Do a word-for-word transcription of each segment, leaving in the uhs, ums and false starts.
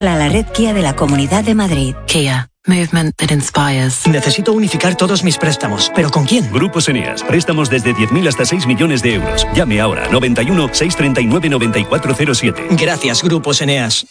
La, la red Kia de la Comunidad de Madrid. Kia. Movement that inspires. Necesito unificar todos mis préstamos. ¿Pero con quién? Grupos Eneas. Préstamos desde diez mil hasta seis millones de euros. Llame ahora. noventa y uno, seiscientos treinta y nueve, noventa y cuatro cero siete. Gracias, Grupos Eneas.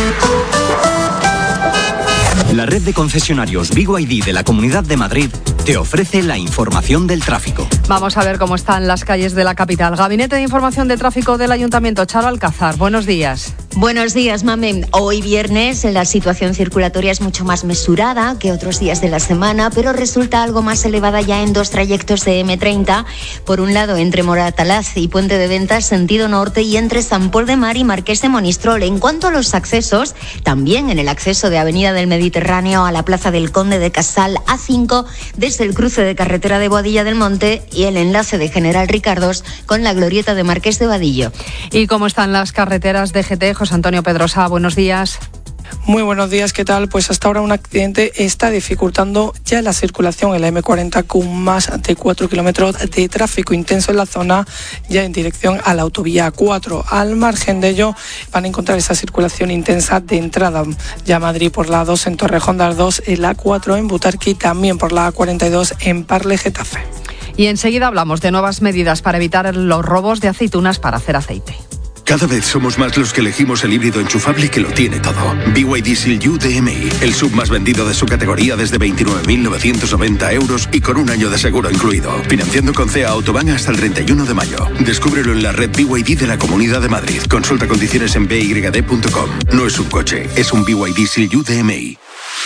La red de concesionarios B Y D de la Comunidad de Madrid te ofrece la información del tráfico. Vamos a ver cómo están las calles de la capital. Gabinete de Información de Tráfico del Ayuntamiento. Charo Alcázar, buenos días. Buenos días, Mame. Hoy viernes la situación circulatoria es mucho más mesurada que otros días de la semana, pero resulta algo más elevada ya en dos trayectos de eme treinta. Por un lado, entre Moratalaz y Puente de Ventas, sentido norte, y entre San Pol de Mar y Marqués de Monistrol. En cuanto a los accesos, también en el acceso de Avenida del Mediterráneo a la Plaza del Conde de Casal A cinco, desde el cruce de carretera de Boadilla del Monte y el enlace de General Ricardos con la glorieta de Marqués de Vadillo. ¿Y cómo están las carreteras de G T? José Antonio Pedrosa, buenos días. Muy buenos días, ¿qué tal? Pues hasta ahora un accidente está dificultando ya la circulación en la eme cuarenta con más de cuatro kilómetros de tráfico intenso en la zona, ya en dirección a la autovía A cuatro. Al margen de ello van a encontrar esa circulación intensa de entrada ya a Madrid por la A dos en Torrejón de Ardoz, el A cuatro en Butarque y también por la A cuarenta y dos en Parle, Getafe. Y enseguida hablamos de nuevas medidas para evitar los robos de aceitunas para hacer aceite. Cada vez somos más los que elegimos el híbrido enchufable que lo tiene todo. B Y D Seal U D M I, el sub más vendido de su categoría desde veintinueve mil novecientos noventa euros y con un año de seguro incluido. Financiando con C E A Autobahn hasta el treinta y uno de mayo. Descúbrelo en la red B Y D de la Comunidad de Madrid. Consulta condiciones en b y d punto com. No es un coche, es un B Y D Seal U D M I.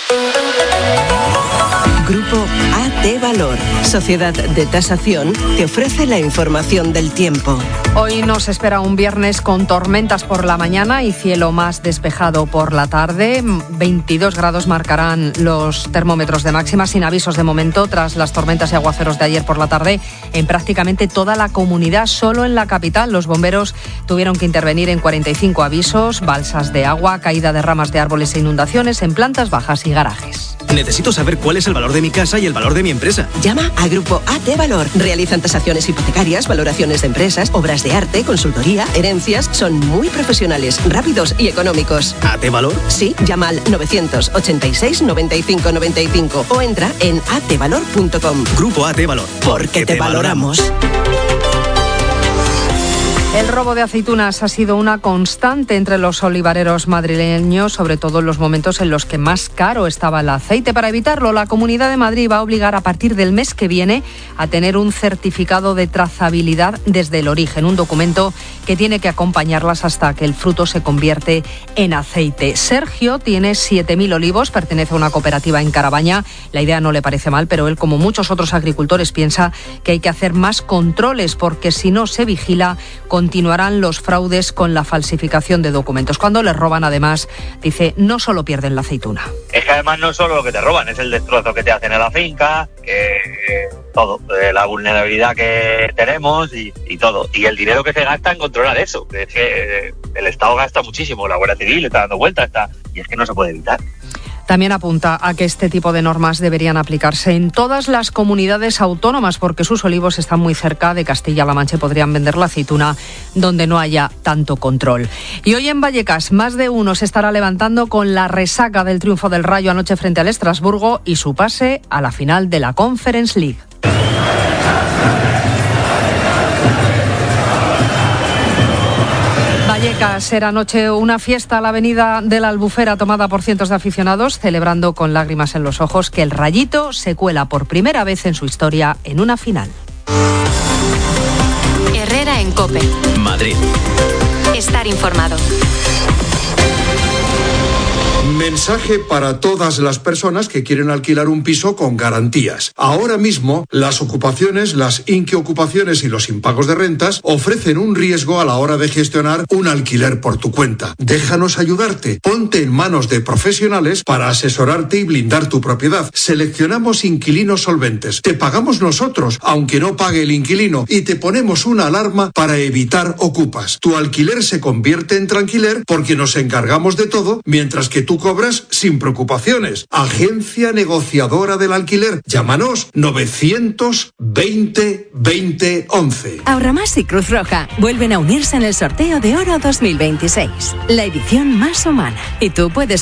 Grupo A T Valor, Sociedad de Tasación, te ofrece la información del tiempo. Hoy nos espera un viernes con tormentas por la mañana y cielo más despejado por la tarde. veintidós grados marcarán los termómetros de máxima, sin avisos de momento, tras las tormentas y aguaceros de ayer por la tarde en prácticamente toda la comunidad. Solo en la capital los bomberos tuvieron que intervenir en cuarenta y cinco avisos, balsas de agua, caída de ramas de árboles e inundaciones en plantas bajas y garajes. Necesito saber cuál es el valor de mi casa y el valor de mi empresa. Llama a Grupo A T Valor. Realizan tasaciones hipotecarias, valoraciones de empresas, obras de arte, consultoría, herencias. Son muy profesionales, rápidos y económicos. ¿A T Valor? Sí, llama al novecientos ochenta y seis, noventa y cinco noventa y cinco o entra en a t valor punto com. Grupo A T Valor. Porque te valoramos. El robo de aceitunas ha sido una constante entre los olivareros madrileños, sobre todo en los momentos en los que más caro estaba el aceite. Para evitarlo, la Comunidad de Madrid va a obligar a partir del mes que viene a tener un certificado de trazabilidad desde el origen, un documento que tiene que acompañarlas hasta que el fruto se convierte en aceite. Sergio tiene siete mil olivos, pertenece a una cooperativa en Carabaña. La idea no le parece mal, pero él, como muchos otros agricultores, piensa que hay que hacer más controles porque si no se vigila, continuarán los fraudes con la falsificación de documentos. Cuando les roban, además, dice, no solo pierden la aceituna. Es que además no es solo lo que te roban, es el destrozo que te hacen en la finca, que eh, todo, eh, la vulnerabilidad que tenemos y, y todo. Y el dinero que se gasta en controlar eso. Es que eh, el Estado gasta muchísimo, la Guardia Civil está dando vueltas, está, y es que no se puede evitar. También apunta a que este tipo de normas deberían aplicarse en todas las comunidades autónomas porque sus olivos están muy cerca de Castilla-La Mancha y podrían vender la aceituna donde no haya tanto control. Y hoy en Vallecas más de uno se estará levantando con la resaca del triunfo del Rayo anoche frente al Estrasburgo y su pase a la final de la Conference League. Vallecas era anoche una fiesta a la avenida de la Albufera tomada por cientos de aficionados, celebrando con lágrimas en los ojos que el Rayito se cuela por primera vez en su historia en una final. Herrera en COPE. Madrid. Estar informado. Mensaje para todas las personas que quieren alquilar un piso con garantías. Ahora mismo, las ocupaciones, las inquiocupaciones y los impagos de rentas ofrecen un riesgo a la hora de gestionar un alquiler por tu cuenta. Déjanos ayudarte. Ponte en manos de profesionales para asesorarte y blindar tu propiedad. Seleccionamos inquilinos solventes. Te pagamos nosotros, aunque no pague el inquilino, y te ponemos una alarma para evitar ocupas. Tu alquiler se convierte en tranquiler porque nos encargamos de todo, mientras que tú cobras sin preocupaciones. Agencia negociadora del alquiler. Llámanos novecientos veinte veinte once. Ahorramás y Cruz Roja vuelven a unirse en el sorteo de Oro dos mil veintiséis, la edición más humana. Y tú puedes